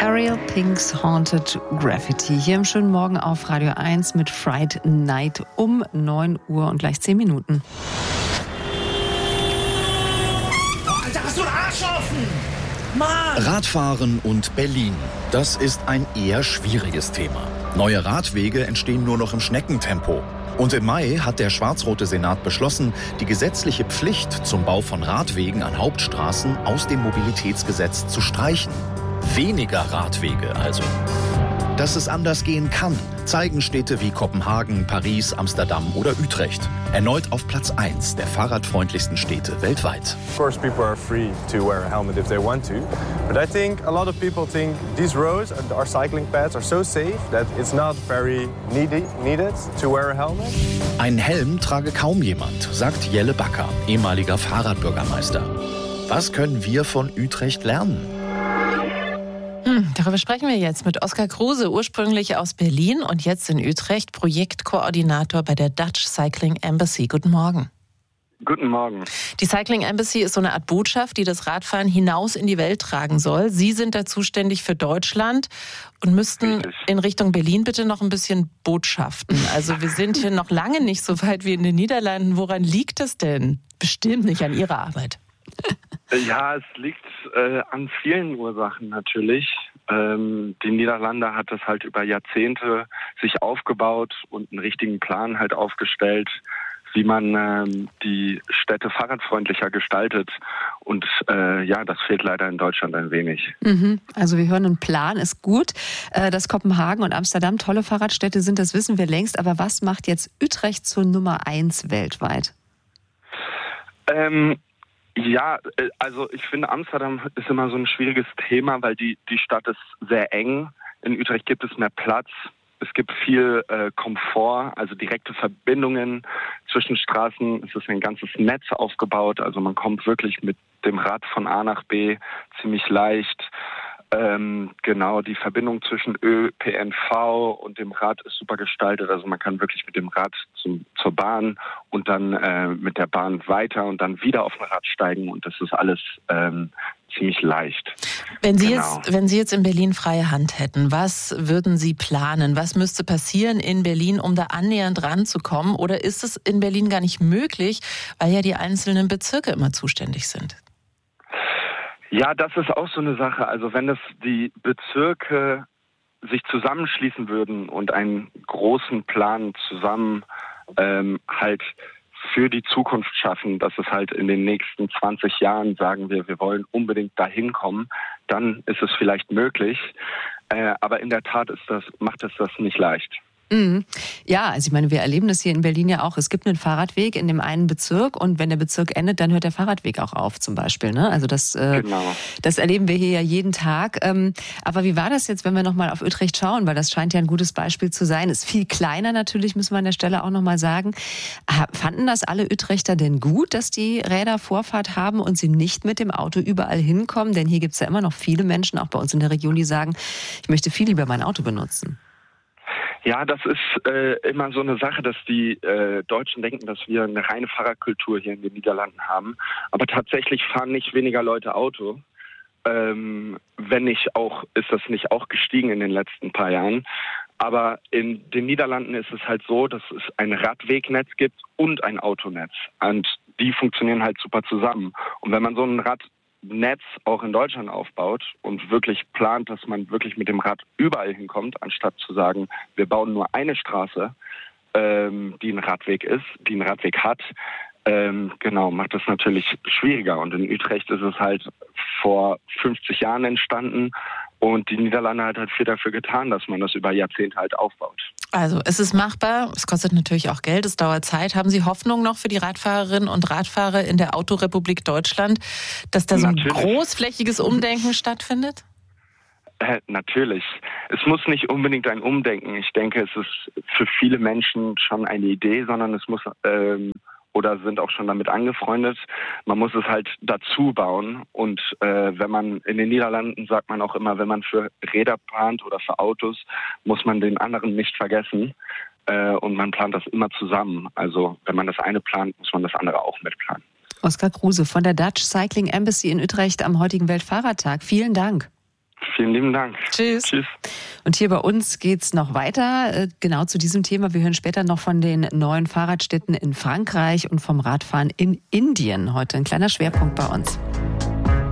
Ariel Pinks Haunted Graffiti. Hier im schönen Morgen auf Radio 1 mit Fright Night um 9 Uhr und gleich 10 Minuten. Oh, Alter, hast du einen Arsch offen? Mann! Radfahren und Berlin. Das ist ein eher schwieriges Thema. Neue Radwege entstehen nur noch im Schneckentempo. Und im Mai hat der schwarz-rote Senat beschlossen, die gesetzliche Pflicht zum Bau von Radwegen an Hauptstraßen aus dem Mobilitätsgesetz zu streichen. Weniger Radwege also. Dass es anders gehen kann, zeigen Städte wie Kopenhagen, Paris, Amsterdam oder Utrecht. Erneut auf Platz 1 der fahrradfreundlichsten Städte weltweit. Of course, people are free to wear a helmet if they want to. But I think a lot of people think these roads and our cycling paths are so safe that it's not very needed to wear a helmet. Einen Helm trage kaum jemand, sagt Jelle Bakker, ehemaliger Fahrradbürgermeister. Was können wir von Utrecht lernen? Darüber sprechen wir jetzt mit Oskar Kruse, ursprünglich aus Berlin und jetzt in Utrecht, Projektkoordinator bei der Dutch Cycling Embassy. Guten Morgen. Guten Morgen. Die Cycling Embassy ist so eine Art Botschaft, die das Radfahren hinaus in die Welt tragen soll. Sie sind da zuständig für Deutschland und müssten in Richtung Berlin bitte noch ein bisschen botschaften. Also wir sind hier noch lange nicht so weit wie in den Niederlanden. Woran liegt das denn? Bestimmt nicht an Ihrer Arbeit. Ja, es liegt an vielen Ursachen natürlich. Die Niederlande hat das halt über Jahrzehnte sich aufgebaut und einen richtigen Plan halt aufgestellt, wie man die Städte fahrradfreundlicher gestaltet. Und das fehlt leider in Deutschland ein wenig. Also wir hören, ein Plan ist gut. Dass Kopenhagen und Amsterdam tolle Fahrradstädte sind, das wissen wir längst. Aber was macht jetzt Utrecht zur Nummer 1 weltweit? Ja, also ich finde, Amsterdam ist immer so ein schwieriges Thema, weil die Stadt ist sehr eng. In Utrecht gibt es mehr Platz. Es gibt viel Komfort, also direkte Verbindungen zwischen Straßen. Es ist ein ganzes Netz aufgebaut. Also man kommt wirklich mit dem Rad von A nach B ziemlich leicht. Die Verbindung zwischen ÖPNV und dem Rad ist super gestaltet. Also man kann wirklich mit dem Rad zur Bahn und dann mit der Bahn weiter und dann wieder auf ein Rad steigen. Und das ist alles ziemlich leicht. Wenn Sie jetzt in Berlin freie Hand hätten, was würden Sie planen? Was müsste passieren in Berlin, um da annähernd ranzukommen? Oder ist es in Berlin gar nicht möglich, weil ja die einzelnen Bezirke immer zuständig sind? Ja, das ist auch so eine Sache. Also wenn die Bezirke sich zusammenschließen würden und einen großen Plan zusammen halt für die Zukunft schaffen, dass es halt in den nächsten 20 Jahren, sagen wir wollen unbedingt dahin kommen, dann ist es vielleicht möglich. Aber in der Tat macht es das nicht leicht. Ja, also ich meine, wir erleben das hier in Berlin ja auch. Es gibt einen Fahrradweg in dem einen Bezirk und wenn der Bezirk endet, dann hört der Fahrradweg auch auf zum Beispiel. Ne? Also das erleben wir hier ja jeden Tag. Aber wie war das jetzt, wenn wir nochmal auf Utrecht schauen? Weil das scheint ja ein gutes Beispiel zu sein. Ist viel kleiner natürlich, müssen wir an der Stelle auch nochmal sagen. Fanden das alle Utrechter denn gut, dass die Räder Vorfahrt haben und sie nicht mit dem Auto überall hinkommen? Denn hier gibt es ja immer noch viele Menschen, auch bei uns in der Region, die sagen, ich möchte viel lieber mein Auto benutzen. Ja, das ist immer so eine Sache, dass die Deutschen denken, dass wir eine reine Fahrradkultur hier in den Niederlanden haben. Aber tatsächlich fahren nicht weniger Leute Auto. Wenn nicht auch, ist das nicht auch gestiegen in den letzten paar Jahren. Aber in den Niederlanden ist es halt so, dass es ein Radwegnetz gibt und ein Autonetz. Und die funktionieren halt super zusammen. Und wenn man so ein Radnetz auch in Deutschland aufbaut und wirklich plant, dass man wirklich mit dem Rad überall hinkommt, anstatt zu sagen, wir bauen nur eine Straße, die ein Radweg ist, die einen Radweg hat, macht das natürlich schwieriger. Und in Utrecht ist es halt vor 50 Jahren entstanden und die Niederlande hat halt viel dafür getan, dass man das über Jahrzehnte halt aufbaut. Also es ist machbar, es kostet natürlich auch Geld, es dauert Zeit. Haben Sie Hoffnung noch für die Radfahrerinnen und Radfahrer in der Autorepublik Deutschland, dass da so ein großflächiges Umdenken stattfindet? Natürlich. Es muss nicht unbedingt ein Umdenken. Ich denke, es ist für viele Menschen schon eine Idee, sondern es muss oder sind auch schon damit angefreundet. Man muss es halt dazu bauen. Und wenn man in den Niederlanden, sagt man auch immer, wenn man für Räder plant oder für Autos, muss man den anderen nicht vergessen. Und man plant das immer zusammen. Also wenn man das eine plant, muss man das andere auch mitplanen. Oskar Kruse von der Dutch Cycling Embassy in Utrecht am heutigen Weltfahrradtag. Vielen Dank. Vielen Vielen lieben Dank. Tschüss. Tschüss. Und hier bei uns geht's noch weiter, genau zu diesem Thema. Wir hören später noch von den neuen Fahrradstädten in Frankreich und vom Radfahren in Indien. Heute ein kleiner Schwerpunkt bei uns.